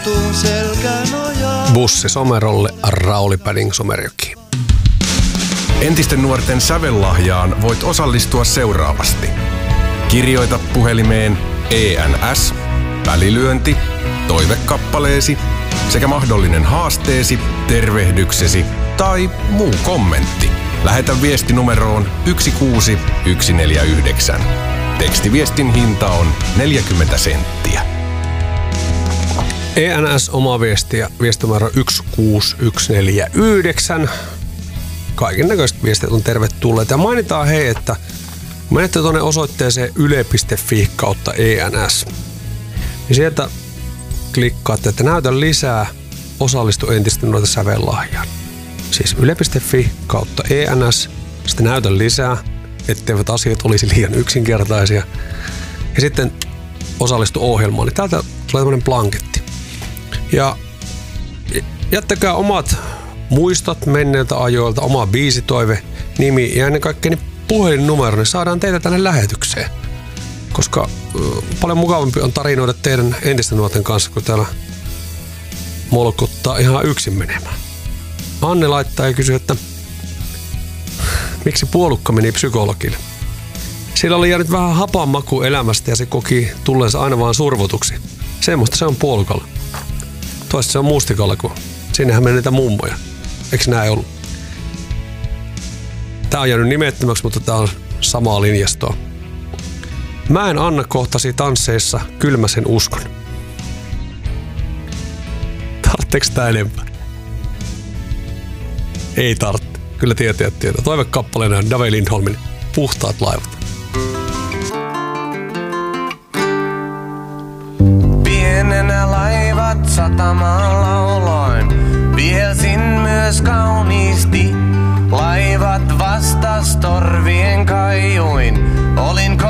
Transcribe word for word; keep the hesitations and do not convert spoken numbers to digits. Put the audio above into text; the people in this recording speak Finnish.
Bussi Somerolle, Rauli Padding Somerjoki. Entisten nuorten sävellahjaan voit osallistua seuraavasti. Kirjoita puhelimeen E N S, välilyönti, toivekappaleesi sekä mahdollinen haasteesi, tervehdyksesi tai muu kommentti. Lähetä viesti numeroon yksi kuusi yksi neljä yhdeksän. Tekstiviestin hinta on neljäkymmentä senttiä. E N S oma viestiä, viestinumero yksi kuusi yksi neljä yhdeksän. Kaiken näköiset viestit on tervetulleet. Ja mainitaan hei, että kun menette tuonne osoitteeseen yle piste fi kautta E N S, niin sieltä klikkaatte, että näytä lisää, osallistu entisten nuorten sävellahjaan. Siis yle piste fi kautta E N S, sitten näytä lisää, etteivät asiat olisi liian yksinkertaisia. Ja sitten osallistu ohjelmaan, niin täältä tulee tämmöinen blanketti. Ja jättäkää omat muistot menneiltä ajoilta, oma biisitoive, nimi ja ennen kaikkea niin puhelinnumero, niin saadaan teitä tänne lähetykseen. Koska äh, paljon mukavampi on tarinoida teidän entisten nuorten kanssa, kun täällä molkuttaa ihan yksin menemään. Anne laittaa ja kysyy, että miksi puolukka meni psykologille? Sillä oli jäänyt vähän hapan maku elämästä ja se koki tulleensa aina vaan survotuksi. Semmoista se on puolukalla. Toista se on mustikalla, kun sinnehän menee niitä mummoja. Eikö näin ollut? Tää on jäänyt nimettömäksi, mutta tää on samaa linjastoa. Mä en Anna kohtasi tansseissa kylmäsen uskon. Tartteeko tää enempää? Ei tarvitse. Kyllä tietäjät tietää. Toivekappaleena on Dave Lindholmin Puhtaat laivat. Pienenä laivat satamaan lauloin, vielsin myös kauniisti. Laivat vastas